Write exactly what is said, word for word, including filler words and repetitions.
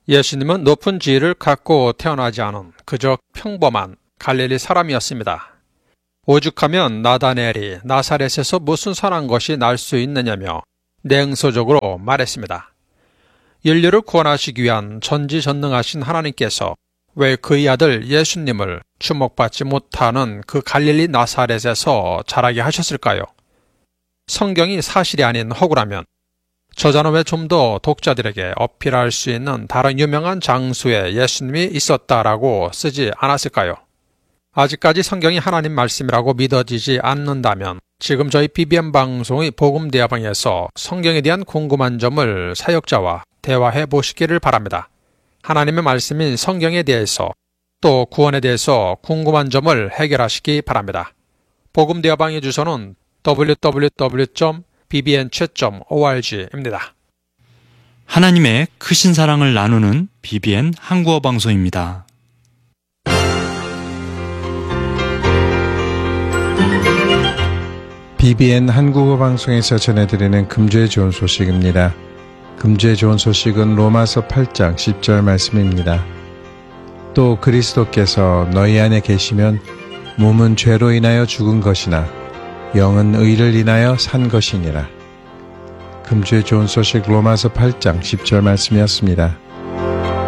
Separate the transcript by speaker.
Speaker 1: 예수님은 높은 지위를 갖고 태어나지 않은 그저 평범한 갈릴리 사람이었습니다. 오죽하면 나다네엘이 나사렛에서 무슨 선한 것이 날 수 있느냐며 냉소적으로 말했습니다. 인류를 구원하시기 위한 전지전능하신 하나님께서 왜 그의 아들 예수님을 주목받지 못하는 그 갈릴리 나사렛에서 자라게 하셨을까요? 성경이 사실이 아닌 허구라면 저자는 왜 좀 더 독자들에게 어필할 수 있는 다른 유명한 장소에 예수님이 있었다라고 쓰지 않았을까요? 아직까지 성경이 하나님 말씀이라고 믿어지지 않는다면 지금 저희 비비엠 방송의 복음 대화방에서 성경에 대한 궁금한 점을 사역자와 대화해 보시기를 바랍니다. 하나님의 말씀인 성경에 대해서 또 구원에 대해서 궁금한 점을 해결하시기 바랍니다. 복음 대화방의 주소는 더블유 더블유 더블유 점 비비엔 챗 점 오알지입니다.
Speaker 2: 하나님의 크신 사랑을 나누는 비비엔 한국어 방송입니다.
Speaker 3: 비비엔 한국어 방송에서 전해드리는 금주의 좋은 소식입니다. 금주의 좋은 소식은 로마서 팔 장 십 절 말씀입니다. 또 그리스도께서 너희 안에 계시면 몸은 죄로 인하여 죽은 것이나 영은 의를 인하여 산 것이니라. 금주의 좋은 소식 로마서 팔 장 십 절 말씀이었습니다.